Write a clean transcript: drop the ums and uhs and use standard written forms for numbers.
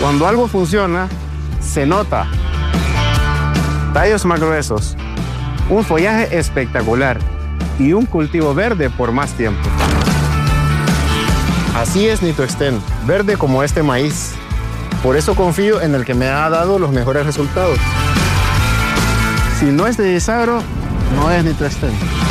Cuando algo funciona, se nota. Tallos más gruesos, un follaje espectacular y un cultivo verde por más tiempo. Así es Nitro-Extend, verde como este maíz. Por eso confío en el que me ha dado los mejores resultados. Si no es de Disagro, no es Nitro-Extend.